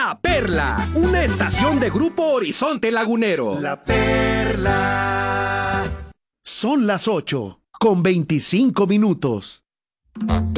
La Perla, una estación de Grupo Horizonte Lagunero. La Perla. Son las 8:25.